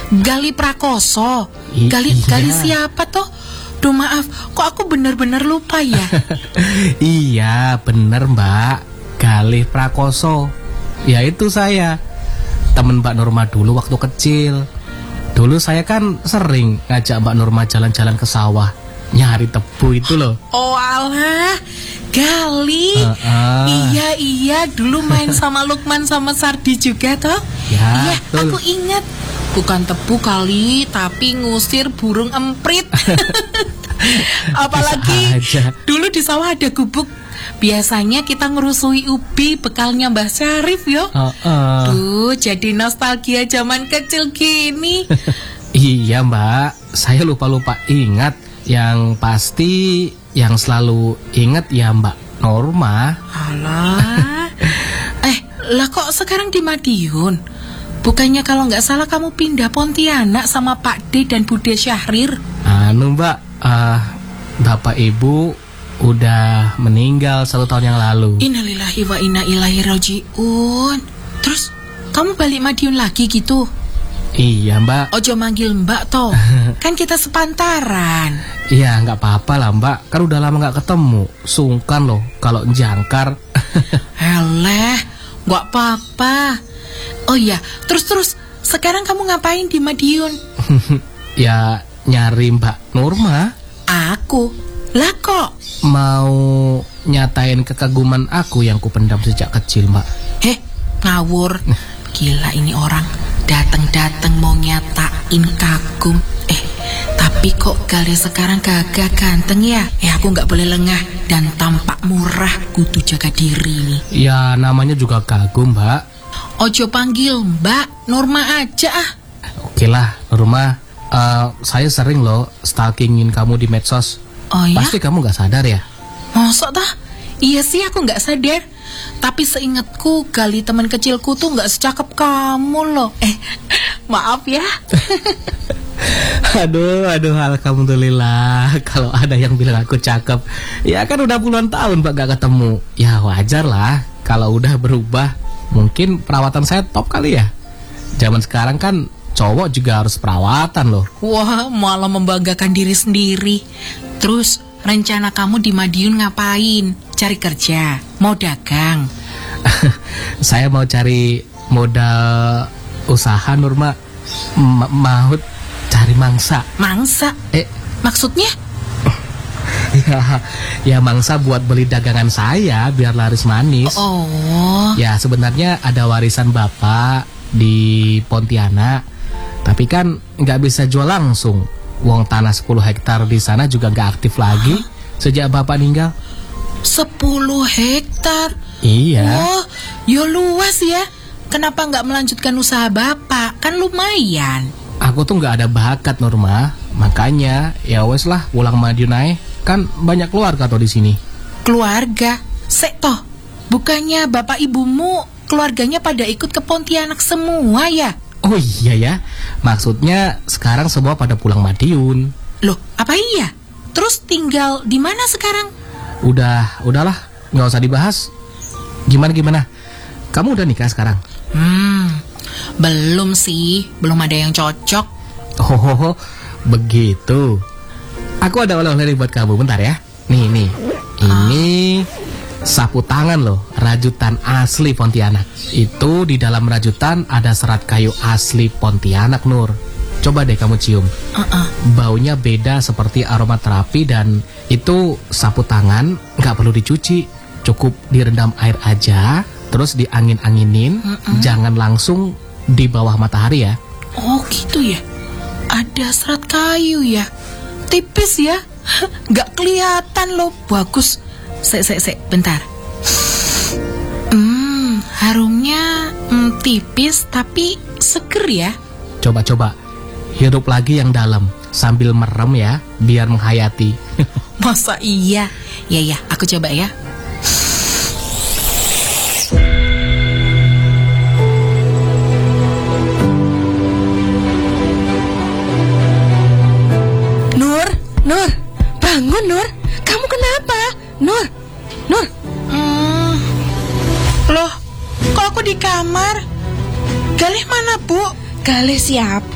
Gali Prakoso. Gali siapa toh? Duh maaf, kok aku bener-bener lupa ya? Iya bener Mbak, Galih Prakoso. Ya itu saya, temen Mbak Norma dulu waktu kecil. Dulu saya kan sering ngajak Mbak Norma jalan-jalan ke sawah, nyari tebu itu loh. Oh alah, Gali. Iya, dulu main sama Lukman sama Sardi juga toh? Ya, iya, betul. Aku ingat. Bukan tebu kali, tapi ngusir burung emprit. Apalagi dulu di sawah ada gubuk. Biasanya kita ngerusui ubi bekalnya Mbah Syarif yo. Duh, jadi nostalgia zaman kecil gini. Iya Mbak, saya lupa-lupa ingat. Yang pasti yang selalu ingat ya Mbak Norma. Alah. Lah kok sekarang di Madiun? Bukannya kalau nggak salah kamu pindah Pontianak sama Pak D dan Bude Syahrir? Mbak, Bapak Ibu udah meninggal 1 tahun yang lalu. Innalillahi wa inna ilaihi rajiun. Terus kamu balik Madiun lagi gitu? Iya Mbak. Ojo manggil Mbak toh. Kan kita sepantaran. Iya nggak apa-apa lah Mbak, kan udah lama nggak ketemu. Sungkan loh kalau jangkar. Eleh, nggak apa-apa. Oh iya, terus sekarang kamu ngapain di Madiun? Ya nyari Mbak Norma. Aku? Lah kok? Mau nyatain kekaguman aku yang kupendam sejak kecil Mbak. Ngawur. Gila ini orang, dateng mau nyatain kagum. Tapi kok Gali sekarang gagah ganteng ya? Aku gak boleh lengah dan tampak murah, kudu jaga diri nih. Ya namanya juga kagum Mbak. Ojo panggil Mbak, Norma aja ah. Oke lah Norma, saya sering loh stalkingin kamu di medsos. Oh ya? Pasti kamu gak sadar ya? Masa tah? Iya sih aku gak sadar. Tapi seingatku Gali teman kecilku tuh gak secakep kamu loh. Maaf ya. Aduh, alhamdulillah kalau ada yang bilang aku cakep. Ya kan udah puluhan tahun Mbak gak ketemu. Ya wajar lah kalau udah berubah. Mungkin perawatan saya top kali ya. Zaman sekarang kan cowok juga harus perawatan loh. Wah, malah membanggakan diri sendiri. Terus rencana kamu di Madiun ngapain? Cari kerja? Mau dagang? Saya mau cari modal usaha Norma. Mau cari mangsa. Mangsa? Maksudnya? Ya mangsa buat beli dagangan saya biar laris manis. Oh. Ya sebenarnya ada warisan bapak di Pontianak, tapi kan nggak bisa jual langsung. Uang tanah 10 hektar di sana juga nggak aktif lagi sejak bapak meninggal. 10 hektar? Iya. Oh, ya luas ya. Kenapa nggak melanjutkan usaha bapak? Kan lumayan. Aku tuh nggak ada bakat Norma, makanya ya wes lah pulang Madiun aja. Kan banyak keluarga toh di sini. Keluarga? Toh, bukannya bapak ibumu keluarganya pada ikut ke Pontianak semua ya? Oh iya ya, maksudnya sekarang semua pada pulang Madiun. Loh, apa iya? Terus tinggal di mana sekarang? Udahlah, nggak usah dibahas. Gimana? Kamu udah nikah sekarang? Belum sih, belum ada yang cocok. Oh, begitu. Aku ada oleh-oleh buat kamu, bentar ya. Nih. Ini sapu tangan loh, rajutan asli Pontianak. Itu di dalam rajutan ada serat kayu asli Pontianak, Nur. Coba deh kamu cium. Baunya beda seperti aromaterapi dan itu sapu tangan nggak perlu dicuci, cukup direndam air aja, terus diangin-anginin, jangan langsung di bawah matahari ya. Oh gitu ya. Ada serat kayu ya. Tipis ya. Nggak kelihatan loh. Bagus. Bentar. Harumnya tipis tapi seger ya. Coba hirup lagi yang dalam sambil merem ya, biar menghayati. Masa iya? Ya, aku coba ya. Nur, bangun Nur. Kamu kenapa? Nur. Loh, kok aku di kamar? Galih mana, Bu? Galih siapa?